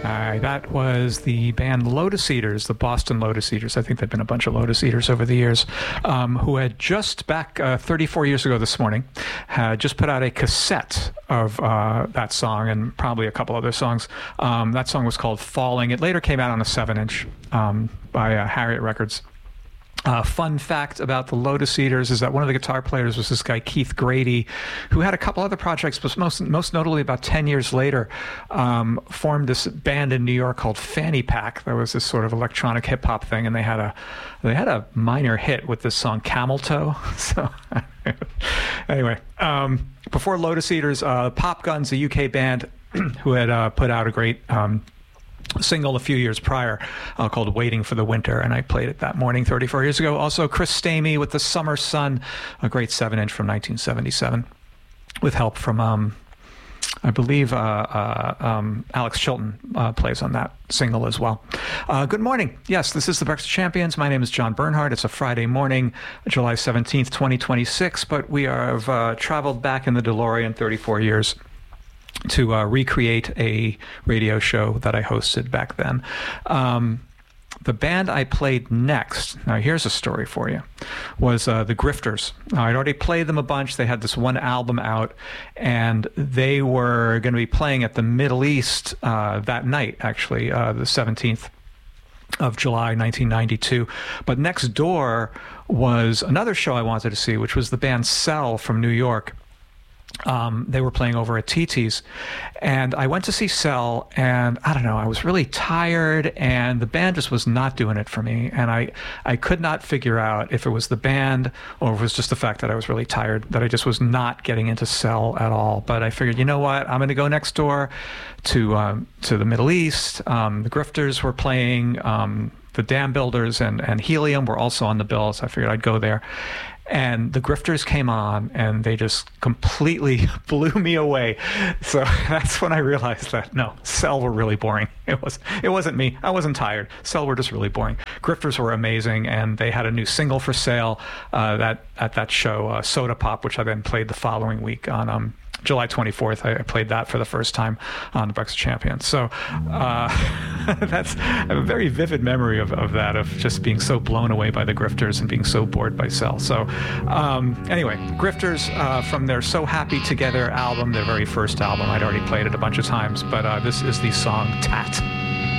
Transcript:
That was the band Lotus Eaters, the Boston Lotus Eaters. I think there've been a bunch of Lotus Eaters over the years, who had just back 34 years ago this morning, had just put out a cassette of that song and probably a couple other songs. That song was called Falling. It later came out on a 7-inch by Harriet Records. Fun fact about the Lotus Eaters is that one of the guitar players was this guy Keith Grady, who had a couple other projects, but most notably about 10 years later formed this band in New York called Fanny Pack. There was this sort of electronic hip hop thing, and they had a minor hit with this song Camel Toe. So anyway, before Lotus Eaters, Pop Guns, a UK band who had put out a great single a few years prior called Waiting for the Winter, and I played it that morning 34 years ago. Also Chris Stamey with The Summer Sun, a great 7-inch from 1977 with help from I believe Alex Chilton plays on that single as well. Good morning. Yes, this is the Breakfast Champions. My name is John Bernhardt. It's a Friday morning, July 17th, 2026, but we have traveled back in the DeLorean 34 years to recreate a radio show that I hosted back then. The band I played next, now here's a story for you, was the Grifters. I'd already played them a bunch. They had this one album out, and they were going to be playing at the Middle East that night, actually, the 17th of July, 1992. But next door was another show I wanted to see, which was the band Cell from New York. They were playing over at TT's, and I went to see Cell, and I don't know, I was really tired, and the band just was not doing it for me, and I could not figure out if it was the band or if it was just the fact that I was really tired, that I just was not getting into Cell at all. But I figured, you know what, I'm going to go next door to the Middle East. The Grifters were playing, the Dam Builders and Helium were also on the bill, so I figured I'd go there. And the Grifters came on, and they just completely blew me away. So that's when I realized that, no, Cell were really boring. It wasn't me. I wasn't tired. Cell were just really boring. Grifters were amazing, and they had a new single for sale at that show, Soda Pop, which I then played the following week on July 24th. I played that for the first time on the Breakfast Champions. So that's a very vivid memory of that, of just being so blown away by the Grifters and being so bored by Cell. So anyway, Grifters from their So Happy Together album, their very first album. I'd already played it a bunch of times, but this is the song Tat.